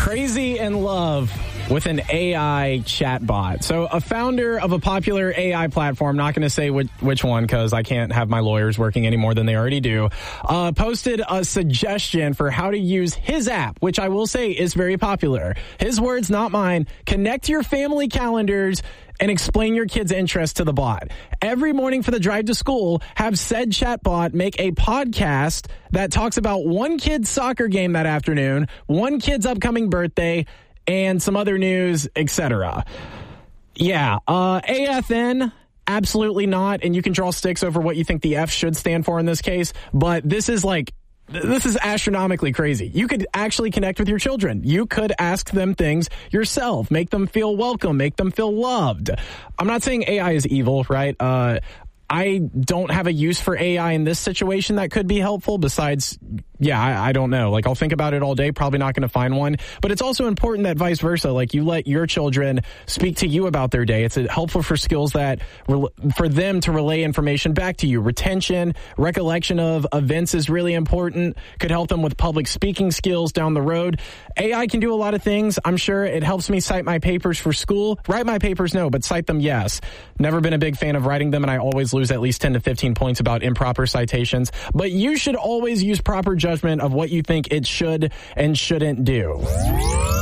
Crazy in love with an AI chatbot. So a founder of a popular AI platform, not going to say which one because I can't have my lawyers working any more than they already do, posted a suggestion for how to use his app, which I will say is very popular. His words, not mine. Connect your family calendars and explain your kid's interest to the bot. Every morning for the drive to school, have said chatbot make a podcast that talks about one kid's soccer game that afternoon, one kid's upcoming birthday, and some other news, etc. Yeah, AFN, absolutely not. And you can draw sticks over what you think the F should stand for in this case. But this is astronomically crazy. You could actually connect with your children. You could ask them things yourself, make them feel welcome, make them feel loved. I'm not saying AI is evil, right? I don't have a use for AI in this situation that could be helpful besides, I don't know. Like, I'll think about it all day, probably not going to find one. But it's also important that vice versa, like you let your children speak to you about their day. It's helpful for skills that, for them to relay information back to you. Retention, recollection of events is really important. Could help them with public speaking skills down the road. AI can do a lot of things. I'm sure it helps me cite my papers for school. Write my papers, no, but cite them, yes. Never been a big fan of writing them, and I always lose at least 10 to 15 points about improper citations. But you should always use proper judgment of what you think it should and shouldn't do.